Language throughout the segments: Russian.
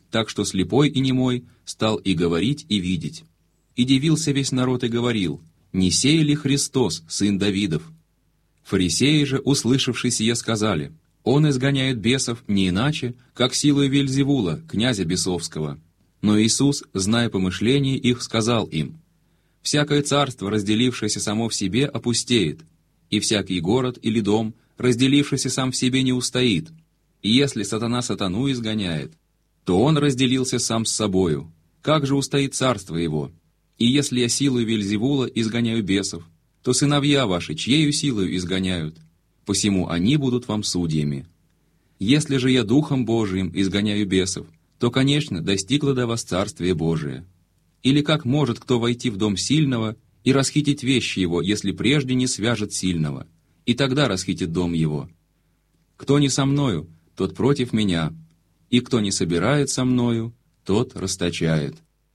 так что слепой и немой стал и говорить, и видеть. И дивился весь народ и говорил: «Не сей ли Христос, сын Давидов?» Фарисеи же, услышавши сие, сказали: «Он изгоняет бесов не иначе, как силой Вельзевула, князя бесовского». Но Иисус, зная помышления их, сказал им: «Всякое царство, разделившееся само в себе, опустеет, и всякий город или дом, разделившийся сам в себе, не устоит. И если сатана сатану изгоняет, то он разделился сам с собою. Как же устоит царство его? И если я силою Вельзевула изгоняю бесов, то сыновья ваши чьею силою изгоняют? Посему они будут вам судьями. Если же я Духом Божиим изгоняю бесов, то, конечно, достигло до вас Царствие Божие. Или как может кто войти в дом сильного и расхитить вещи его, если прежде не свяжет сильного, и тогда расхитит дом его? Кто не со мною, тот против меня, и кто не собирает со мною, тот расточает».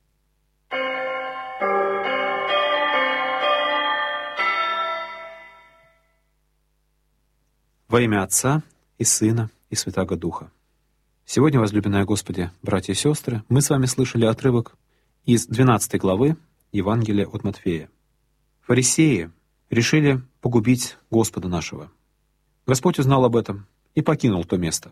Во имя Отца и Сына и Святаго Духа. Сегодня, возлюбленные Господи, братья и сестры, мы с вами слышали отрывок из 12 главы Евангелия от Матфея. Фарисеи решили погубить Господа нашего. Господь узнал об этом и покинул то место.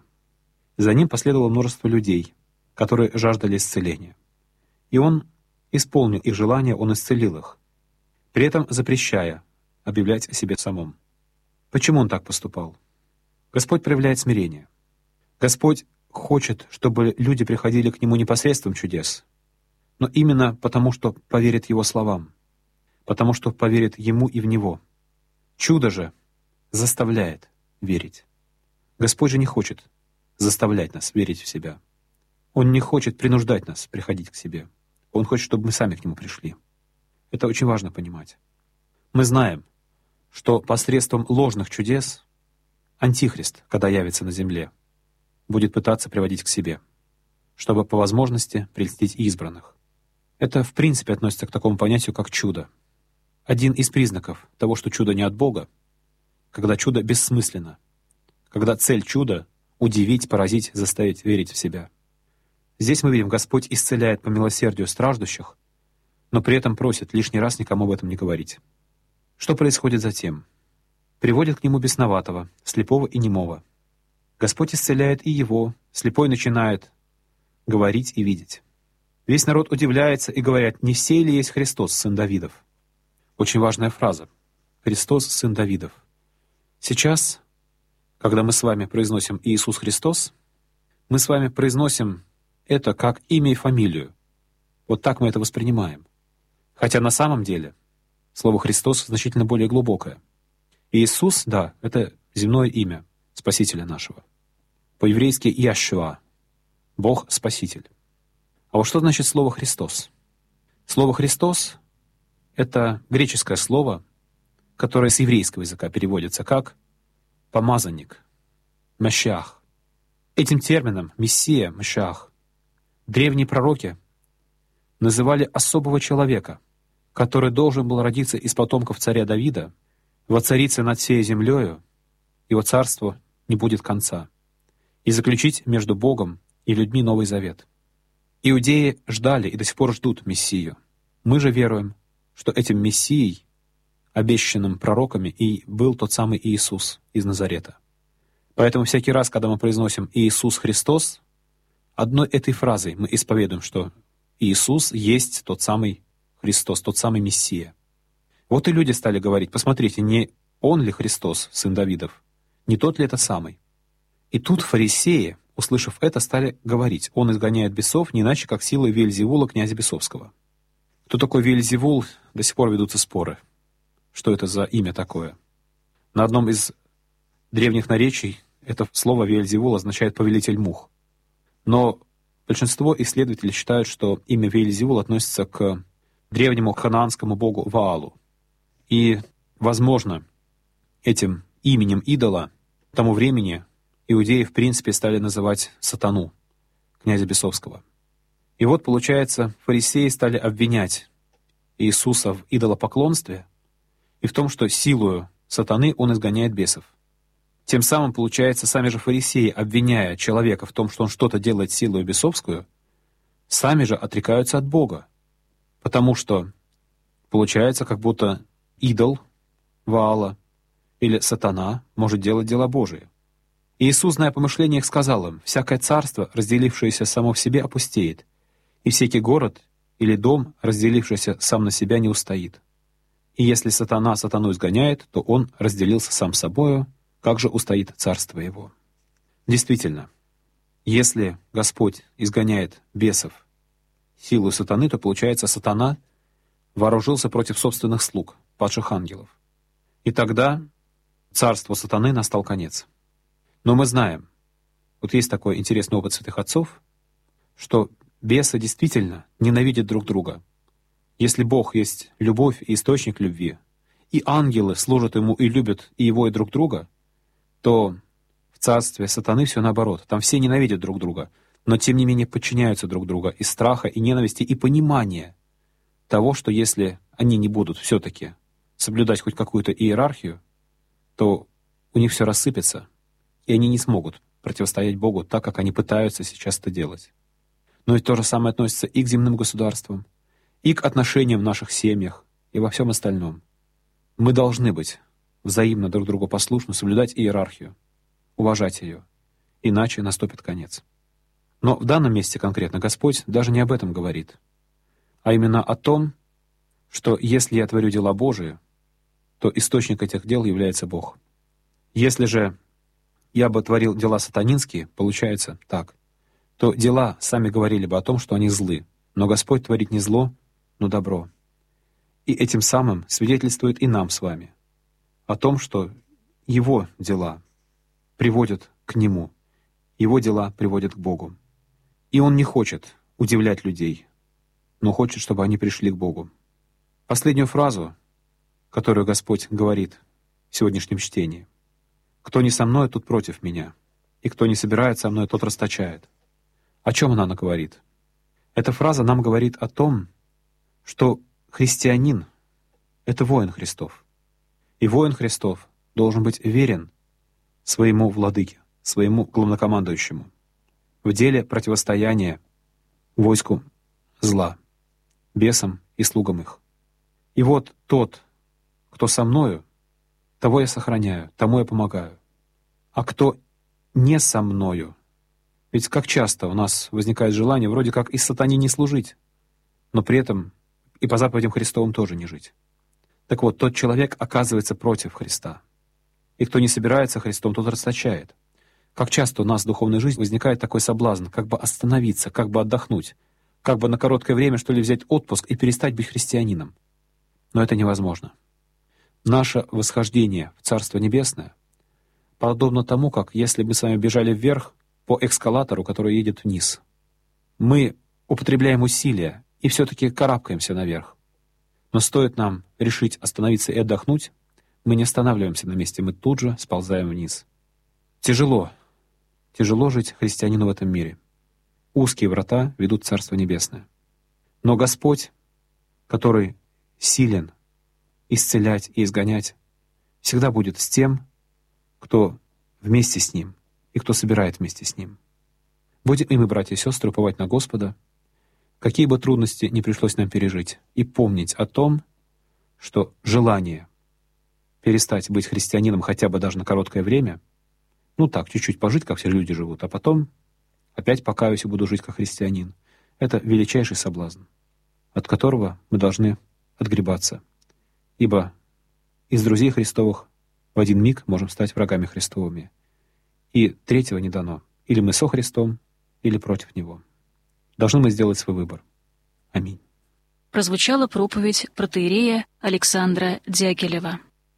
За ним последовало множество людей, которые жаждали исцеления. И Он исполнил их желание, Он исцелил их, при этом запрещая объявлять о себе самом. Почему Он так поступал? Господь проявляет смирение. Господь хочет, чтобы люди приходили к Нему не посредством чудес, но именно потому, что поверят Его словам, потому что поверят Ему и в Него. Чудо же заставляет верить. Господь же не хочет заставлять нас верить в себя. Он не хочет принуждать нас приходить к себе. Он хочет, чтобы мы сами к Нему пришли. Это очень важно понимать. Мы знаем, что посредством ложных чудес Антихрист, когда явится на земле, будет пытаться приводить к себе, чтобы по возможности прельстить избранных. Это в принципе относится к такому понятию, как чудо. Один из признаков того, что чудо не от Бога, когда чудо бессмысленно, когда цель чуда — удивить, поразить, заставить верить в себя. Здесь мы видим, Господь исцеляет по милосердию страждущих, но при этом просит лишний раз никому об этом не говорить. Что происходит затем? Приводит к Нему бесноватого, слепого и немого. Господь исцеляет и его, слепой начинает говорить и видеть. Весь народ удивляется и говорят: «Не сей ли есть Христос, сын Давидов?» Очень важная фраза. Христос, сын Давидов. Сейчас, когда мы с вами произносим Иисус Христос, мы с вами произносим это как имя и фамилию. Вот так мы это воспринимаем. Хотя на самом деле слово «Христос» значительно более глубокое. Иисус, да, это земное имя Спасителя нашего. По-еврейски Яшуа, Бог-Спаситель. А вот что значит слово «Христос»? Слово «Христос» — это греческое слово, которое с еврейского языка переводится как «помазанник», «Машиах». Этим термином «Мессия», «Машиах» древние пророки называли особого человека, который должен был родиться из потомков царя Давида, воцариться над всей землею, его царству не будет конца, и заключить между Богом и людьми Новый Завет. Иудеи ждали и до сих пор ждут Мессию. Мы же веруем, что этим Мессией, обещанным пророками, и был тот самый Иисус из Назарета. Поэтому всякий раз, когда мы произносим «Иисус Христос», одной этой фразой мы исповедуем, что Иисус есть тот самый Христос, тот самый Мессия. Вот и люди стали говорить: посмотрите, не Он ли Христос, сын Давидов? Не тот ли это самый? И тут фарисеи, услышав это, стали говорить: Он изгоняет бесов не иначе, как силой Вельзевула, князя бесовского. Кто такой Вельзевул, до сих пор ведутся споры. Что это за имя такое? На одном из древних наречий это слово Вельзевул означает «повелитель мух». Но большинство исследователей считают, что имя Вельзевул относится к древнему ханаанскому богу Ваалу. И, возможно, этим именем идола к тому времени иудеи в принципе стали называть сатану, князя бесовского. И вот, получается, фарисеи стали обвинять Иисуса в идолопоклонстве и в том, что силою сатаны он изгоняет бесов. Тем самым, получается, сами же фарисеи, обвиняя человека в том, что он что-то делает силою бесовскую, сами же отрекаются от Бога, потому что получается, как будто идол Ваала или сатана может делать дела Божии. И Иисус, зная помышления их, сказал им: «Всякое царство, разделившееся само в себе, опустеет, и всякий город или дом, разделившийся сам на себя, не устоит. И если сатана сатану изгоняет, то он разделился сам собою, как же устоит царство его?» Действительно, если Господь изгоняет бесов силу сатаны, то, получается, сатана вооружился против собственных слуг, падших ангелов. И тогда царству сатаны настал конец. Но мы знаем, вот есть такой интересный опыт святых отцов, что бесы действительно ненавидят друг друга. Если Бог есть любовь и источник любви, и ангелы служат Ему и любят и Его, и друг друга, то в царстве сатаны все наоборот. Там все ненавидят друг друга, но тем не менее подчиняются друг другу из страха и ненависти и понимания того, что если они не будут все-таки соблюдать хоть какую-то иерархию, то у них все рассыпется, и они не смогут противостоять Богу так, как они пытаются сейчас это делать. Но ведь то же самое относится и к земным государствам, и к отношениям в наших семьях, и во всем остальном. Мы должны быть взаимно друг другу послушны, соблюдать иерархию, уважать ее, иначе наступит конец. Но в данном месте конкретно Господь даже не об этом говорит, а именно о том, что если я творю дела Божии, то источник этих дел является Бог. Если же я бы творил дела сатанинские, получается так, то дела сами говорили бы о том, что они злы, но Господь творит не зло, но добро. И этим самым свидетельствует и нам с вами о том, что Его дела приводят к Нему, Его дела приводят к Богу. И Он не хочет удивлять людей, но хочет, чтобы они пришли к Богу. Последнюю фразу, которую Господь говорит в сегодняшнем чтении: «Кто не со мной, тот против меня, и кто не собирает со мной, тот расточает». О чем она говорит? Эта фраза нам говорит о том, что христианин — это воин Христов. И воин Христов должен быть верен своему владыке, своему главнокомандующему в деле противостояния войску зла, бесам и слугам их. И вот тот, кто со мною, того я сохраняю, тому я помогаю. А кто не со мною, ведь как часто у нас возникает желание вроде как и сатане не служить, но при этом и по заповедям Христовым тоже не жить. Так вот, тот человек оказывается против Христа. И кто не собирается Христом, тот расточает. Как часто у нас в духовной жизни возникает такой соблазн, как бы остановиться, как бы отдохнуть, как бы на короткое время, что ли, взять отпуск и перестать быть христианином. Но это невозможно. Наше восхождение в Царство Небесное подобно тому, как если мы с вами бежали вверх по эскалатору, который едет вниз. Мы употребляем усилия и все-таки карабкаемся наверх. Но стоит нам решить остановиться и отдохнуть, мы не останавливаемся на месте, мы тут же сползаем вниз. Тяжело жить христианину в этом мире. Узкие врата ведут в Царство Небесное. Но Господь, который силен исцелять и изгонять, всегда будет с тем, кто вместе с Ним и кто собирает вместе с Ним. Будем и мы, братья и сестры, уповать на Господа, какие бы трудности ни пришлось нам пережить, и помнить о том, что желание перестать быть христианином хотя бы даже на короткое время, чуть-чуть пожить, как все люди живут, а потом опять покаюсь и буду жить как христианин, это величайший соблазн, от которого мы должны отгребаться. Ибо из друзей Христовых в один миг можем стать врагами Христовыми. И третьего не дано. Или мы со Христом, или против Него. Должны мы сделать свой выбор. Аминь. Прозвучала проповедь протоиерея Александра Дягилева.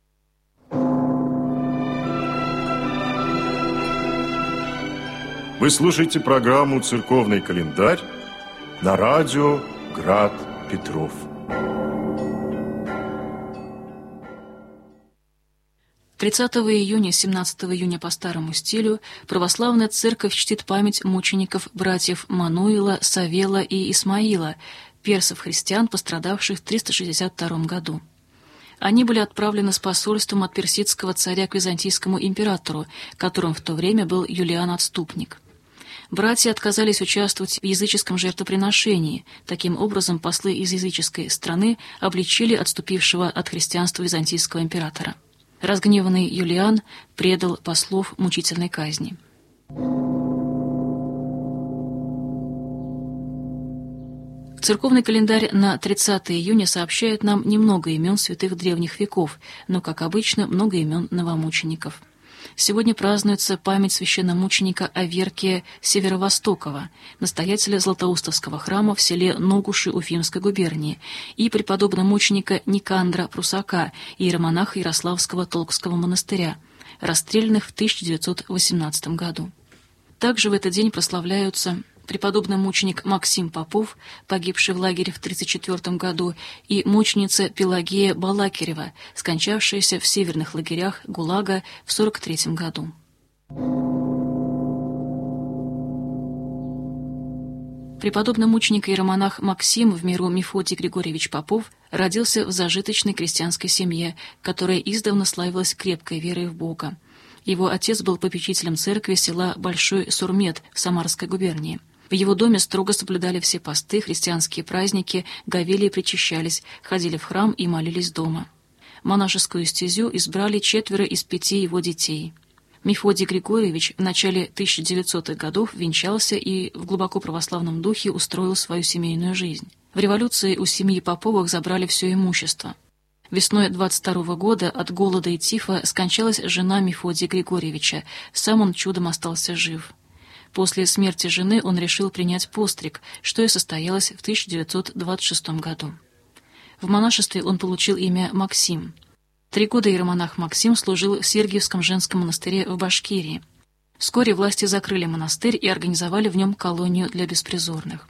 Вы слушаете программу «Церковный календарь» на радио «Град Петров». июня, 17 июня по старому стилю православная церковь чтит память мучеников братьев Мануила, Савела и Исмаила, персов-христиан, пострадавших в 362 году. Они были отправлены с посольством от персидского царя к византийскому императору, которым в то время был Юлиан Отступник. Братья отказались участвовать в языческом жертвоприношении. Таким образом, послы из языческой страны обличили отступившего от христианства византийского императора. Разгневанный Юлиан предал послов мучительной казни. Церковный календарь на 30 июня сообщает нам немного имен святых древних веков, но, как обычно, много имен новомучеников. Сегодня празднуется память священномученика Аверкия Северовостокова, настоятеля Златоустовского храма в селе Ногуши Уфимской губернии, и преподобномученика Никандра Прусака, иеромонаха Ярославского Толкского монастыря, расстрелянных в 1918 году. Также в этот день прославляются преподобный мученик Максим Попов, погибший в лагере в 1934 году, и мученица Пелагея Балакирева, скончавшаяся в северных лагерях ГУЛАГа в 1943 году. Преподобный мученик и иеромонах Максим, в миру Мефодий Григорьевич Попов, родился в зажиточной крестьянской семье, которая издавна славилась крепкой верой в Бога. Его отец был попечителем церкви села Большой Сурмет в Самарской губернии. В его доме строго соблюдали все посты, христианские праздники, говели и причащались, ходили в храм и молились дома. Монашескую стезю избрали 4 из 5 его детей. Мефодий Григорьевич в начале 1900-х годов венчался и в глубоко православном духе устроил свою семейную жизнь. В революции у семьи Поповых забрали все имущество. Весной 22 года от голода и тифа скончалась жена Мефодия Григорьевича, сам он чудом остался жив. После смерти жены он решил принять постриг, что и состоялось в 1926 году. В монашестве он получил имя Максим. 3 года иеромонах Максим служил в Сергиевском женском монастыре в Башкирии. Вскоре власти закрыли монастырь и организовали в нем колонию для беспризорных.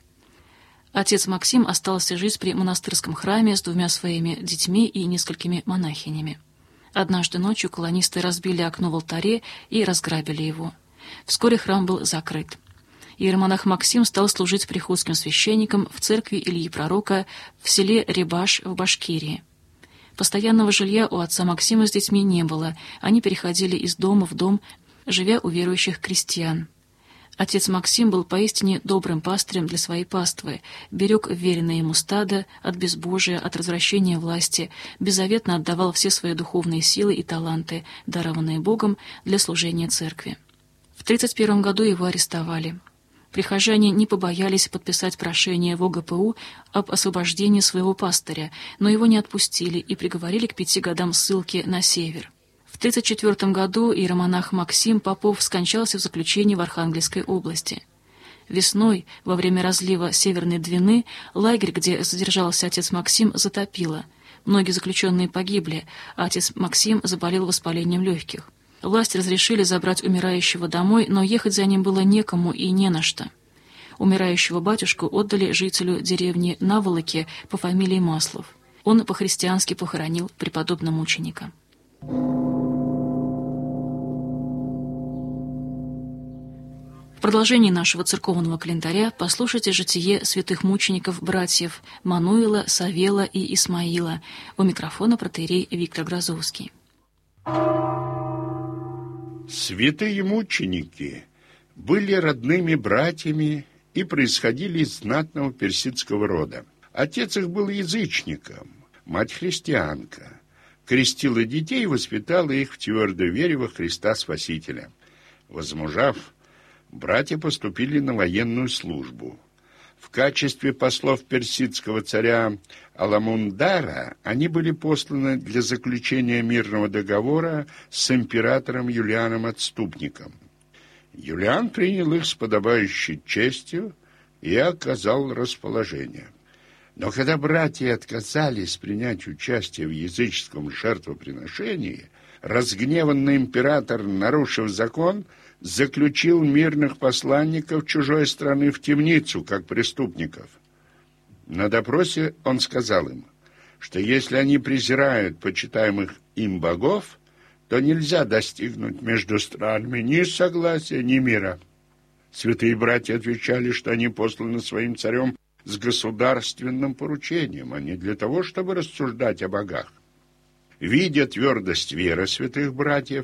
Отец Максим остался жить при монастырском храме с 2 своими детьми и несколькими монахинями. Однажды ночью колонисты разбили окно в алтаре и разграбили его. Вскоре храм был закрыт. Иеромонах Максим стал служить приходским священником в церкви Ильи Пророка в селе Рибаш в Башкирии. Постоянного жилья у отца Максима с детьми не было, они переходили из дома в дом, живя у верующих крестьян. Отец Максим был поистине добрым пастырем для своей паствы, берег вверенное ему стадо от безбожия, от развращения власти, беззаветно отдавал все свои духовные силы и таланты, дарованные Богом для служения церкви. В 1931 году его арестовали. Прихожане не побоялись подписать прошение в ОГПУ об освобождении своего пастыря, но его не отпустили и приговорили к 5 годам ссылки на север. В 1934 году иеромонах Максим Попов скончался в заключении в Архангельской области. Весной, во время разлива Северной Двины, лагерь, где задержался отец Максим, затопило. Многие заключенные погибли, а отец Максим заболел воспалением легких. Власти разрешили забрать умирающего домой, но ехать за ним было некому и не на что. Умирающего батюшку отдали жителю деревни Наволоки по фамилии Маслов. Он по-христиански похоронил преподобномученика. В продолжении нашего церковного календаря послушайте житие святых мучеников-братьев Мануила, Савела и Исмаила. У микрофона протоиерей Виктор Грозовский. Святые мученики были родными братьями и происходили из знатного персидского рода. Отец их был язычником, мать христианка. Крестила детей и воспитала их в твердой вере во Христа Спасителя. Возмужав, братья поступили на военную службу. В качестве послов персидского царя Аламундара они были посланы для заключения мирного договора с императором Юлианом Отступником. Юлиан принял их с подобающей честью и оказал расположение. Но когда братья отказались принять участие в языческом жертвоприношении, разгневанный император, нарушив закон, заключил мирных посланников чужой страны в темницу, как преступников. На допросе он сказал им, что если они презирают почитаемых им богов, то нельзя достигнуть между странами ни согласия, ни мира. Святые братья отвечали, что они посланы своим царем с государственным поручением, а не для того, чтобы рассуждать о богах. Видя твердость веры святых братьев,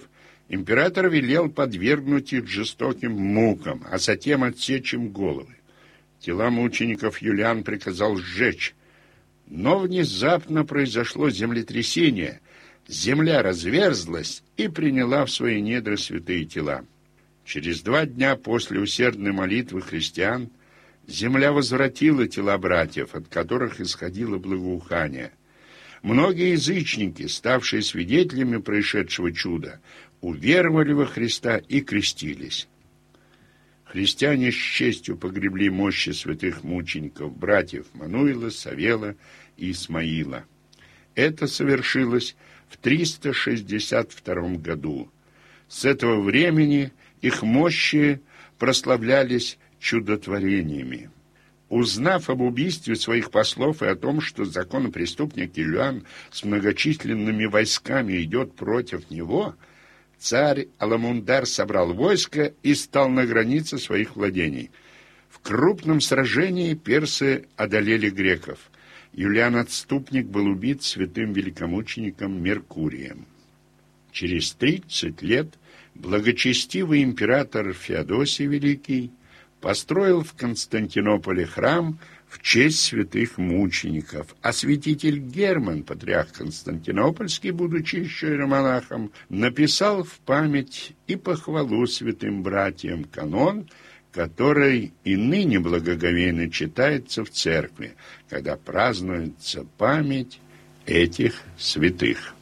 Император велел подвергнуть их жестоким мукам, а затем отсечь им головы. Тела мучеников Юлиан приказал сжечь. Но внезапно произошло землетрясение. Земля разверзлась и приняла в свои недра святые тела. Через 2 дня после усердной молитвы христиан земля возвратила тела братьев, от которых исходило благоухание. Многие язычники, ставшие свидетелями происшедшего чуда, уверовали во Христа и крестились. Христиане с честью погребли мощи святых мучеников, братьев Мануила, Савела и Исмаила. Это совершилось в 362 году. С этого времени их мощи прославлялись чудотворениями. Узнав об убийстве своих послов и о том, что законопреступник Юлиан с многочисленными войсками идет против него, царь Аламундар собрал войско и стал на границе своих владений. В крупном сражении персы одолели греков. Юлиан-отступник был убит святым великомучеником Меркурием. Через 30 лет благочестивый император Феодосий Великий построил в Константинополе храм в честь святых мучеников, а святитель Герман, патриарх Константинопольский, будучи еще иеромонахом, написал в память и похвалу святым братьям канон, который и ныне благоговейно читается в церкви, когда празднуется память этих святых.